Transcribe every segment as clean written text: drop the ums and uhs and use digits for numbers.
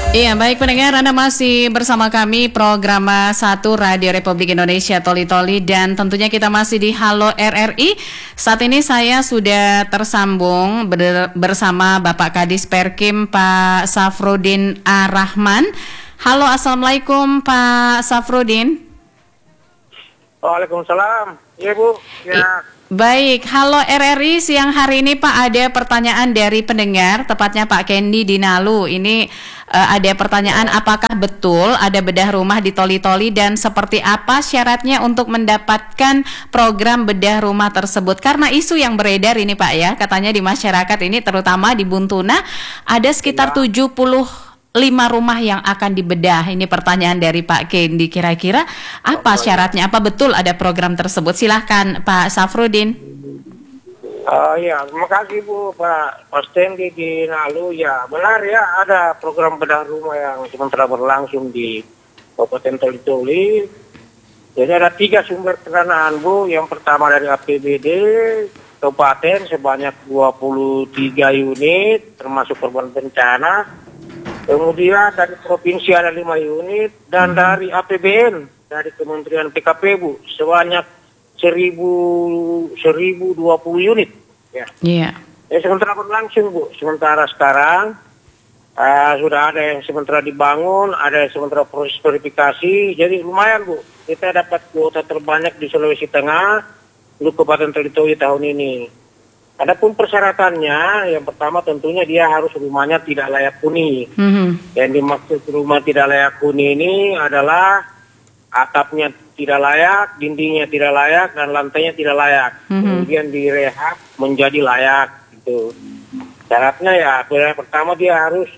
Iya, baik pendengar, Anda masih bersama kami program 1 Radio Republik Indonesia Toli Toli, dan tentunya kita masih di Halo RRI. Saat ini saya sudah tersambung bersama Bapak Kadis Perkim Pak Safrudin Ar-Rahman. Halo, Assalamualaikum Pak Safrudin. Waalaikumsalam. Iya Bu. Ya. Baik, halo RRI, siang hari ini Pak ada pertanyaan dari pendengar, tepatnya Pak Kendi di Nalu. Ini ada pertanyaan, apakah betul ada bedah rumah di Toli-Toli dan seperti apa syaratnya untuk mendapatkan program bedah rumah tersebut? Karena isu yang beredar ini Pak ya, katanya di masyarakat ini terutama di Buntuna ada sekitar 75 rumah yang akan dibedah. Ini pertanyaan dari Pak Kendi, kira-kira apa syaratnya? Apa betul ada program tersebut? Silahkan Pak Safrudin. Ya, terima kasih Bu Pak Kendi di Nalu. Ya, benar ya, ada program bedah rumah yang sementara berlangsung di Kabupaten Toli-Toli. Jadi ada 3 sumber pendanaan Bu. Yang pertama dari APBD Kabupaten sebanyak 23 unit, termasuk korban bencana. Kemudian dari provinsi ada 5 unit, dan dari APBN dari Kementerian PKP Bu sebanyak 1020 unit. Ya. Iya. Ya, sementara berlangsung Bu. Sementara sekarang sudah ada yang sementara dibangun, ada yang sementara proses verifikasi. Jadi lumayan Bu. Kita dapat kuota terbanyak di Sulawesi Tengah untuk Kabupaten Toli-Toli tahun ini. Adapun persyaratannya, yang pertama tentunya dia harus rumahnya tidak layak huni. Yang dimaksud rumah tidak layak huni ini adalah atapnya tidak layak, dindingnya tidak layak, dan lantainya tidak layak. Kemudian direhab menjadi layak. Gitu. Syaratnya ya, pertama dia harus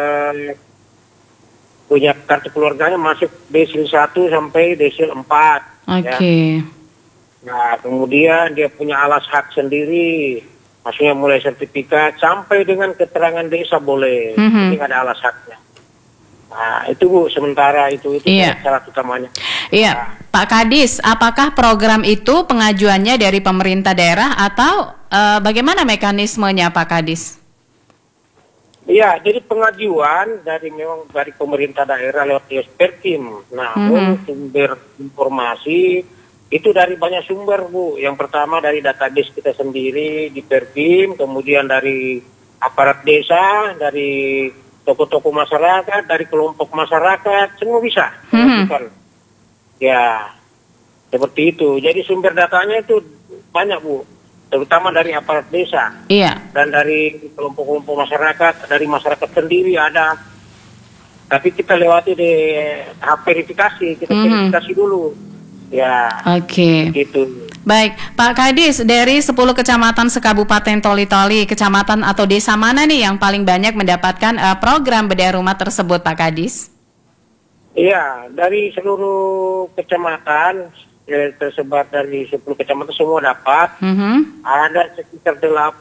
punya kartu keluarganya masuk desil 1 sampai desil 4. Oke. Ya. Nah, kemudian dia punya alas hak sendiri. Maksudnya mulai sertifikat sampai dengan keterangan desa boleh. Ini ada alas haknya. Nah, itu Bu, sementara itu Iya. syarat utamanya. Iya, Nah, Pak Kadis, apakah program itu pengajuannya dari pemerintah daerah atau bagaimana mekanismenya Pak Kadis? iya, jadi pengajuan memang dari pemerintah daerah lewat Perkim. Namun sumber informasi itu dari banyak sumber Bu. Yang pertama dari database kita sendiri di Perkim, kemudian dari aparat desa, dari toko-toko masyarakat, dari kelompok masyarakat, semua bisa. Ya, seperti itu. Jadi sumber datanya itu banyak Bu, terutama dari aparat desa. Iya. Dan dari kelompok-kelompok masyarakat, dari masyarakat sendiri ada. Tapi kita lewati di tahap verifikasi, kita verifikasi dulu. Ya. Oke. Gitu. Baik, Pak Kadis, dari 10 kecamatan sekabupaten Toli-Toli, kecamatan atau desa mana nih yang paling banyak mendapatkan program bedah rumah tersebut, Pak Kadis? Iya, dari seluruh kecamatan tersebar dari 10 kecamatan semua dapat. Ada sekitar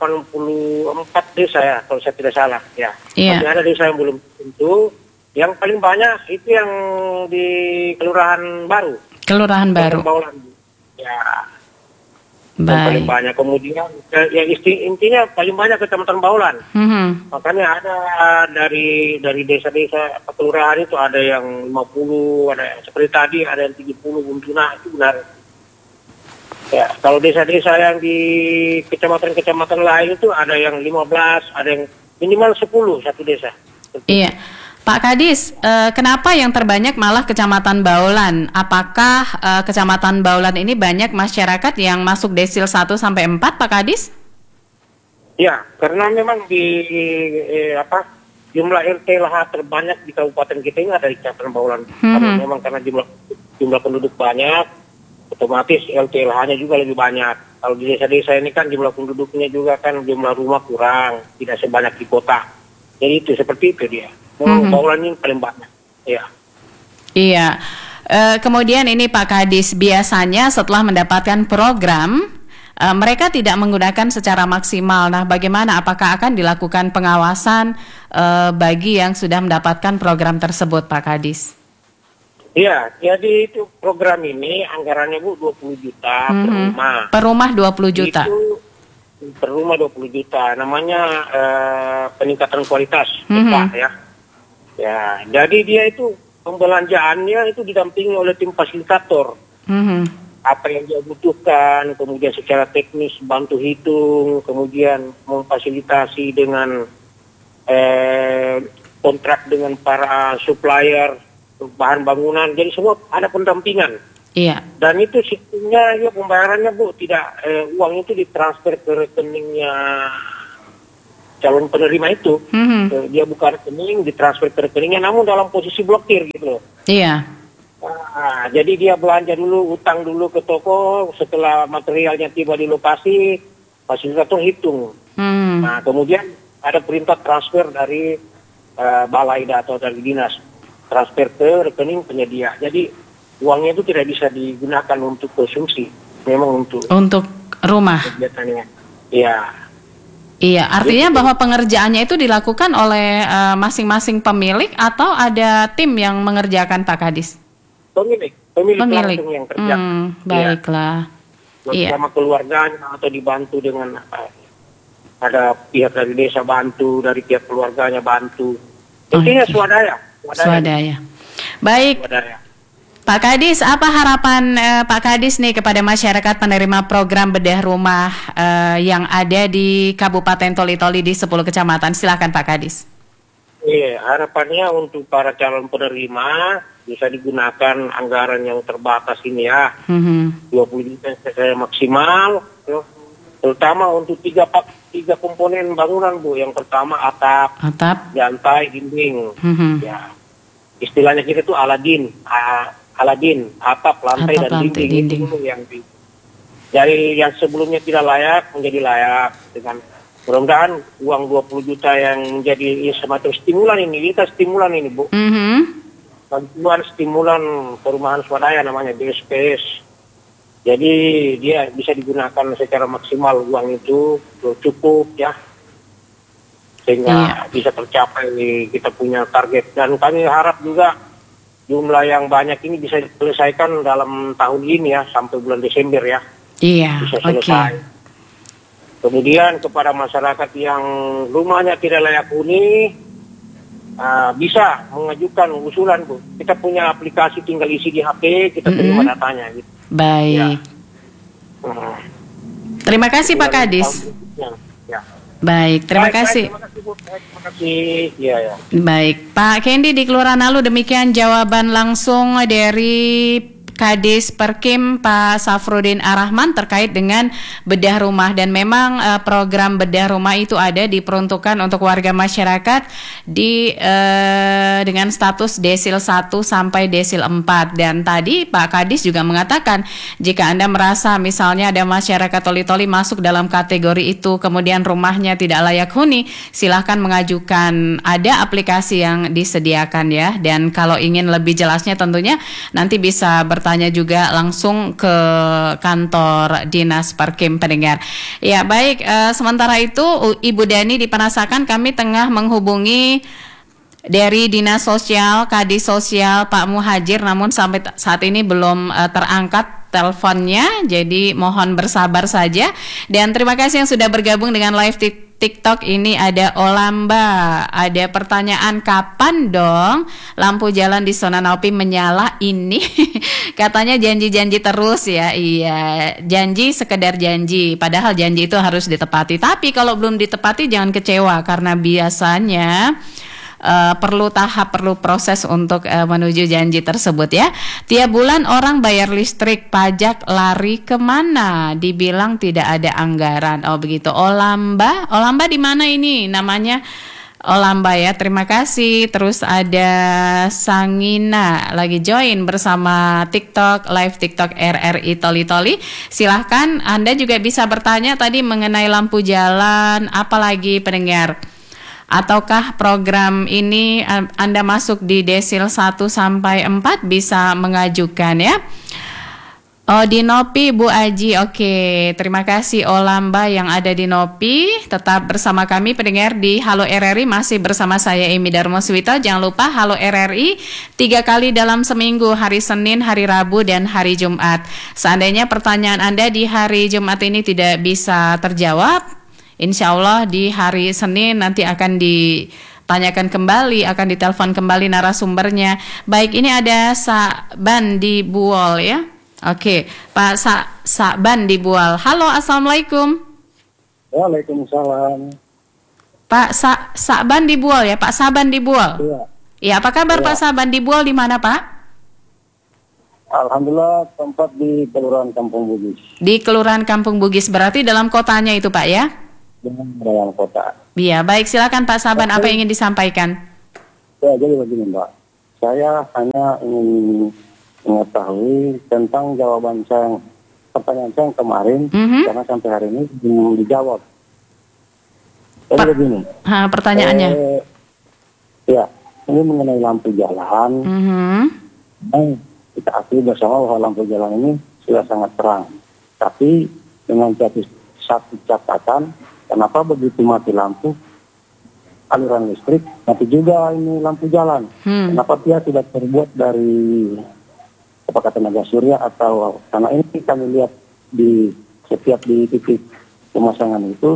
84 desa ya, kalau saya tidak salah. Ya. Iya. Masih ada desa yang belum tentu. Yang paling banyak itu yang di Kelurahan Baru. Kelurahan Baru. Ya. Yang paling Baik. banyak. Kemudian yang intinya paling banyak Kecamatan Baulan. Makanya ada dari desa-desa kelurahan itu ada yang 50, ada yang seperti tadi ada yang 30 Buntuna, itu benar. Ya, kalau desa-desa yang di kecamatan-kecamatan lain itu ada yang 15, ada yang minimal 10 satu desa. Iya. Pak Kadis, kenapa yang terbanyak malah Kecamatan Baulan? Apakah Kecamatan Baulan ini banyak masyarakat yang masuk desil 1 sampai 4, Pak Kadis? Ya, karena memang di jumlah RT-LH terbanyak di kabupaten kita ini ada di Kecamatan Baulan. Karena jumlah penduduk banyak, otomatis RT-LH-nya juga lebih banyak. Kalau di desa-desa ini kan jumlah penduduknya juga kan jumlah rumah kurang, tidak sebanyak di kota. Jadi itu seperti itu dia. Baulan ini paling banyak. Ya. Iya. Kemudian ini Pak Kadis, biasanya setelah mendapatkan program, mereka tidak menggunakan secara maksimal. Nah, bagaimana? Apakah akan dilakukan pengawasan bagi yang sudah mendapatkan program tersebut, Pak Kadis? Iya, jadi itu program ini anggarannya Bu 20 juta per rumah. Per rumah 20 juta. Itu per rumah 20 juta. Namanya peningkatan kualitas, ya. Ya, jadi dia itu pembelanjaannya itu didampingi oleh tim fasilitator. Apa yang dia butuhkan, kemudian secara teknis bantu hitung, kemudian memfasilitasi dengan kontrak dengan para supplier bahan bangunan. Jadi semua ada pendampingan. Iya. Dan itu sistemnya ya pembayarannya Bu, tidak uang itu ditransfer ke rekeningnya calon penerima itu. Dia buka rekening, ditransfer ke rekeningnya, namun dalam posisi blokir gitu loh. Iya. Nah, jadi dia belanja dulu, utang dulu ke toko, setelah materialnya tiba di lokasi, fasilitator hitung. Nah, kemudian ada perintah transfer dari balai atau dari dinas, transfer ke rekening penyedia. Jadi uangnya itu tidak bisa digunakan untuk konsumsi, memang untuk rumah. Kegiatannya. Iya. Iya, artinya bahwa pengerjaannya itu dilakukan oleh masing-masing pemilik atau ada tim yang mengerjakan Pak Kadis? Pemilik. Langsung yang kerja. Baiklah. Iya. Bersama keluarganya atau dibantu dengan ada pihak dari desa bantu, dari pihak keluarganya bantu. Intinya swadaya. Baik. Swadaya. Pak Kadis, apa harapan Pak Kadis nih kepada masyarakat penerima program bedah rumah yang ada di Kabupaten Toli-Toli di 10 kecamatan? Silakan Pak Kadis. Iya, harapannya untuk para calon penerima bisa digunakan anggaran yang terbatas ini ya. 20 juta saya maksimal, terutama untuk tiga komponen bangunan Bu. Yang pertama atap, lantai, dinding. Ya, istilahnya kita itu Aladin, atap, lantai, dan dinding. Itu yang dari yang sebelumnya tidak layak menjadi layak. Dengan mudah-mudahan uang 20 juta yang menjadi semacam stimulan ini, kita stimulan ini Bu. Bantuan stimulan perumahan swadaya namanya BSPS. Jadi dia bisa digunakan secara maksimal, uang itu cukup ya, sehingga bisa tercapai kita punya target. Dan kami harap juga jumlah yang banyak ini bisa diselesaikan dalam tahun ini ya, sampai bulan Desember ya. Iya, bisa selesai. Kemudian kepada masyarakat yang rumahnya tidak layak huni, bisa mengajukan usulan Bu. Kita punya aplikasi, tinggal isi di HP, kita terima datanya gitu. Baik. Ya. Terima kasih Pak Kadis. Ya. Baik, terima kasih. Terima kasih. Ya. Baik, Pak Kendi di Kelurahan Nalu, demikian jawaban langsung dari Kadis Perkim Pak Safrudin Ar-Rahman terkait dengan bedah rumah. Dan memang program bedah rumah itu ada diperuntukkan untuk warga masyarakat dengan status desil 1 sampai desil 4. Dan tadi Pak Kadis juga mengatakan, jika Anda merasa misalnya ada masyarakat Toli-Toli masuk dalam kategori itu, kemudian rumahnya tidak layak huni, silahkan mengajukan. Ada aplikasi yang disediakan ya. Dan kalau ingin lebih jelasnya tentunya nanti bisa bertanya juga langsung ke kantor Dinas Perkim pendengar. Ya baik, sementara itu Ibu Dani di Penasakan, kami tengah menghubungi dari Dinas Sosial, Kadis Sosial Pak Muhajir, namun sampai saat ini belum terangkat teleponnya, jadi mohon bersabar saja. Dan terima kasih yang sudah bergabung dengan live TikTok ini. Ada Olamba, ada pertanyaan, kapan dong lampu jalan di zona Naopi menyala ini? Katanya janji-janji terus ya. Iya, janji sekedar janji, padahal janji itu harus ditepati. Tapi kalau belum ditepati jangan kecewa, karena biasanya perlu proses untuk menuju janji tersebut ya. Tiap bulan orang bayar listrik, pajak lari kemana? Dibilang tidak ada anggaran. Oh begitu. Olamba di mana ini namanya? Olamba ya, terima kasih. Terus ada Sangina lagi join bersama live TikTok RRI Toli-Toli. Silahkan Anda juga bisa bertanya tadi mengenai lampu jalan, apalagi pendengar. Ataukah program ini Anda masuk di desil 1 sampai 4 bisa mengajukan ya. Oh di Nopi Bu Aji, oke. Terima kasih Olamba yang ada di Nopi. Tetap bersama kami pendengar di Halo RRI, masih bersama saya Emi Darmo Swito. Jangan lupa Halo RRI 3 kali dalam seminggu, hari Senin, hari Rabu, dan hari Jumat. Seandainya pertanyaan Anda di hari Jumat ini tidak bisa terjawab, insya Allah di hari Senin nanti akan tanyakan kembali, akan ditelepon kembali narasumbernya. Baik, ini ada Saban di Buol ya. Oke, Pak Saban di Buol. Halo, Assalamualaikum. Waalaikumsalam. Pak Saban di Buol ya, Pak Saban di Buol. Iya. Ya, apa kabar Iya. Pak Saban di Buol, di mana Pak? Alhamdulillah tempat di Kelurahan Kampung Bugis Di Kelurahan Kampung Bugis, berarti dalam kotanya itu Pak ya? dengan dalam kota. Iya, baik, silakan Pak Saban, apa yang ingin disampaikan? Ya, jadi begini Mbak, saya hanya ingin mengetahui tentang jawaban saya, pertanyaan saya yang kemarin, karena sampai hari ini belum dijawab. Jadi begini. Pertanyaannya? Ya, ini mengenai lampu jalan. Kita akui bersama bahwa lampu jalan ini sudah sangat terang. Tapi dengan satu catatan, kenapa begitu mati lampu, aliran listrik, mati juga ini lampu jalan. Kenapa dia tidak terbuat dari apakah tenaga surya atau karena ini kami lihat di setiap di titik pemasangan itu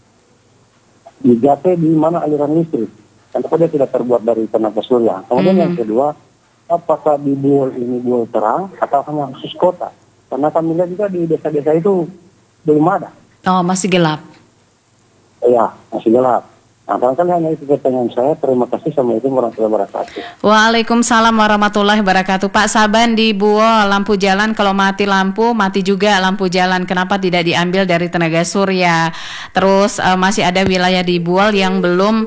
dijatuh di mana aliran listrik. Kenapa dia tidak terbuat dari tenaga surya? Kemudian yang kedua, apakah di Buol ini Buol terang atau hanya khusus kota? Karena kami lihat juga di desa-desa itu belum ada. Oh, masih gelap. Iya, masih gelap. Nah, barangkali hanya itu pertanyaan saya. Terima kasih. Assalamualaikum warahmatullahi wabarakatuh. Waalaikumsalam warahmatullahi wabarakatuh. Pak Saban di Buol, lampu jalan kalau mati lampu, mati juga lampu jalan. Kenapa tidak diambil dari tenaga surya? Terus masih ada wilayah di Buol yang belum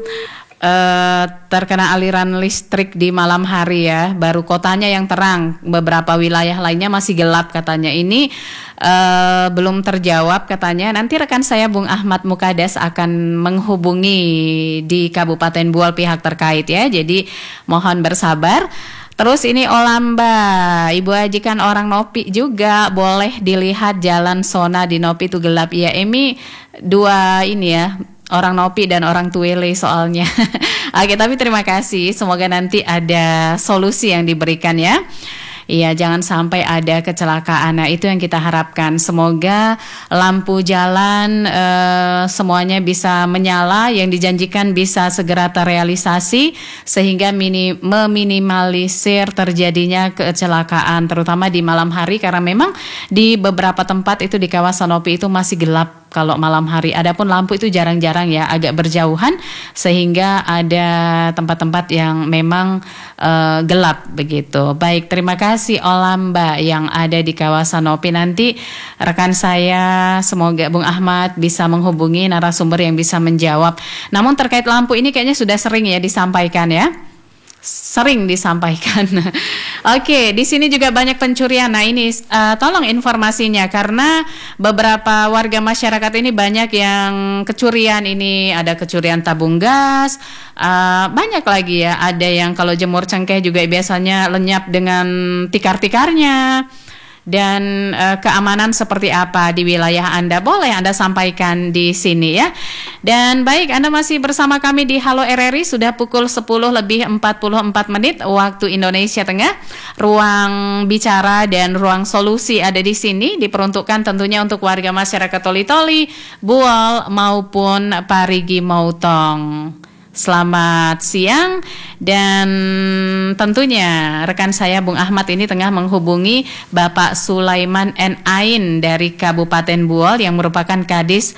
terkena aliran listrik di malam hari ya. Baru kotanya yang terang, beberapa wilayah lainnya masih gelap katanya. Ini belum terjawab katanya. Nanti rekan saya Bung Ahmad Mukades akan menghubungi di Kabupaten Buol pihak terkait ya. Jadi mohon bersabar. Terus ini Olamba, Ibu Haji kan orang Nopi juga, boleh dilihat jalan Sona di Nopi itu gelap. Ya, Emi dua ini ya, orang Nopi dan orang Tuwele soalnya. Oke, tapi terima kasih. Semoga nanti ada solusi yang diberikan ya. Iya, jangan sampai ada kecelakaan. Nah, itu yang kita harapkan. Semoga lampu jalan semuanya bisa menyala, yang dijanjikan bisa segera terrealisasi sehingga meminimalisir terjadinya kecelakaan, terutama di malam hari karena memang di beberapa tempat itu di kawasan Nopi itu masih gelap kalau malam hari. Adapun lampu itu jarang-jarang ya, agak berjauhan sehingga ada tempat-tempat yang memang gelap begitu. Baik, terima kasih Olamba yang ada di kawasan Nopi. Nanti rekan saya semoga Bung Ahmad bisa menghubungi narasumber yang bisa menjawab. Namun terkait lampu ini kayaknya sudah sering ya disampaikan ya. Sering disampaikan. Oke, di sini juga banyak pencurian. Nah, ini tolong informasinya karena beberapa warga masyarakat ini banyak yang kecurian. Ini ada kecurian tabung gas, banyak lagi ya. Ada yang kalau jemur cengkeh juga biasanya lenyap dengan tikar-tikarnya. Dan keamanan seperti apa di wilayah Anda, boleh Anda sampaikan di sini ya. Dan baik, Anda masih bersama kami di Halo RRI, sudah pukul 10:44 waktu Indonesia Tengah. Ruang bicara dan ruang solusi ada di sini, diperuntukkan tentunya untuk warga masyarakat Toli-Toli, Buol maupun Parigi Mautong. Selamat siang, dan tentunya rekan saya Bung Ahmad ini tengah menghubungi Bapak Sulaiman N. Ain dari Kabupaten Buol yang merupakan Kadis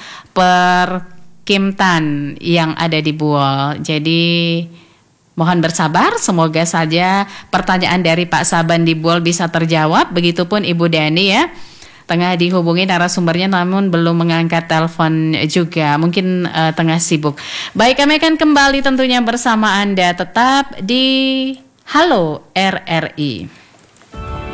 Perkimtan yang ada di Buol. Jadi mohon bersabar, semoga saja pertanyaan dari Pak Saban di Buol bisa terjawab. Begitupun Ibu Dani ya, tengah dihubungi narasumbernya namun belum mengangkat telepon juga, mungkin tengah sibuk. Baik, kami akan kembali tentunya bersama Anda tetap di Halo RRI.